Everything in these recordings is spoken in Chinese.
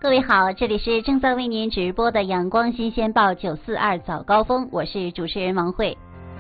各位好，这里是正在为您直播的阳光新鲜报942早高峰，我是主持人王慧。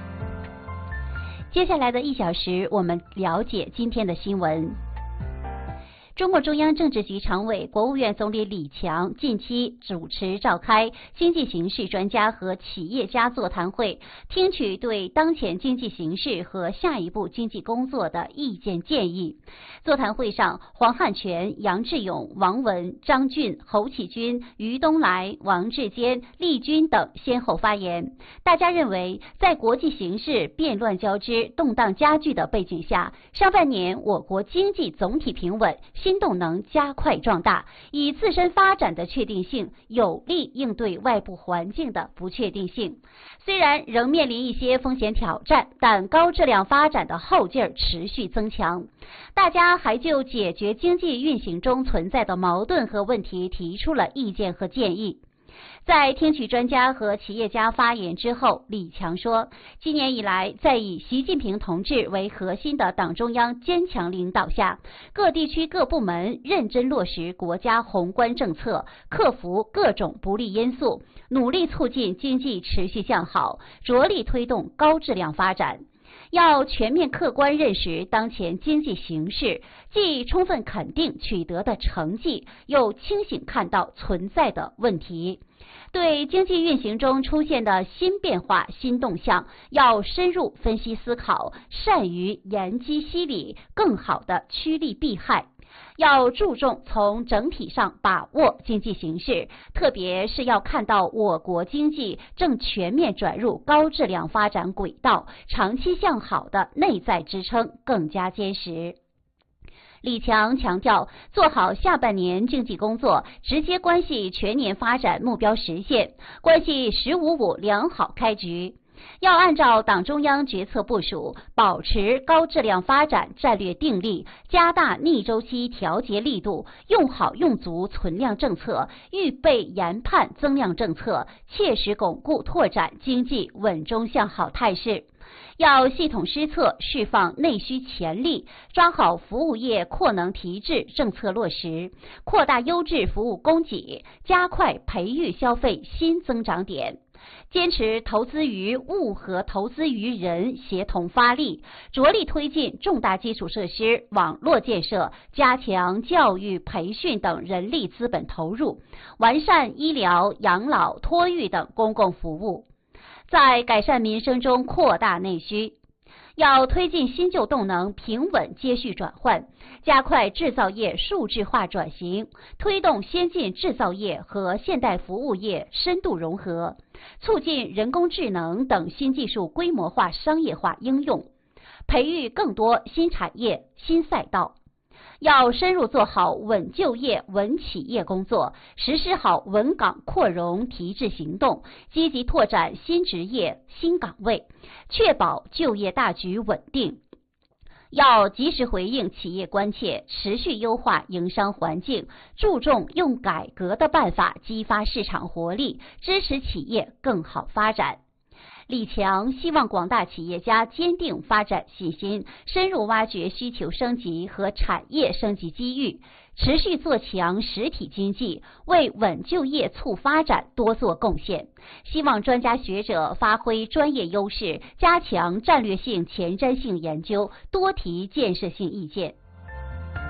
接下来的1小时，我们了解今天的新闻。中共中央政治局常委、国务院总理李强近期主持召开经济形势专家和企业家座谈会，听取对当前经济形势和下一步经济工作的意见建议。座谈会上，黄汉全、杨志勇、王文、张俊、侯启军、于东来、王志坚、厉军等先后发言。大家认为，在国际形势变乱交织、动荡加剧的背景下，上半年我国经济总体平稳，新动能加快壮大，以自身发展的确定性有力应对外部环境的不确定性。虽然仍面临一些风险挑战，但高质量发展的后劲儿持续增强。大家还就解决经济运行中存在的矛盾和问题提出了意见和建议。在听取专家和企业家发言之后，李强说，今年以来，在以习近平同志为核心的党中央坚强领导下，各地区各部门认真落实国家宏观政策，克服各种不利因素，努力促进经济持续向好，着力推动高质量发展。要全面客观认识当前经济形势，既充分肯定取得的成绩，又清醒看到存在的问题。对经济运行中出现的新变化、新动向，要深入分析思考，善于研机析理，更好地趋利避害。要注重从整体上把握经济形势，特别是要看到我国经济正全面转入高质量发展轨道，长期向好的内在支撑更加坚实。李强强调，做好下半年经济工作，直接关系全年发展目标实现，关系“15+5”良好开局。要按照党中央决策部署，保持高质量发展战略定力，加大逆周期调节力度，用好用足存量政策，预备研判增量政策，切实巩固拓展经济稳中向好态势。要系统施策，释放内需潜力，抓好服务业扩能提质政策落实，扩大优质服务供给，加快培育消费新增长点。坚持投资于物和投资于人协同发力，着力推进重大基础设施网络建设，加强教育培训等人力资本投入，完善医疗、养老、托育等公共服务。在改善民生中扩大内需，要推进新旧动能平稳接续转换，加快制造业数字化转型，推动先进制造业和现代服务业深度融合，促进人工智能等新技术规模化商业化应用，培育更多新产业、新赛道。要深入做好稳就业、稳企业工作，实施好稳岗扩容提质行动，积极拓展新职业、新岗位，确保就业大局稳定。要及时回应企业关切，持续优化营商环境，注重用改革的办法激发市场活力，支持企业更好发展。李强希望广大企业家坚定发展信心，深入挖掘需求升级和产业升级机遇，持续做强实体经济，为稳就业促发展多做贡献。希望专家学者发挥专业优势，加强战略性前瞻性研究，多提建设性意见。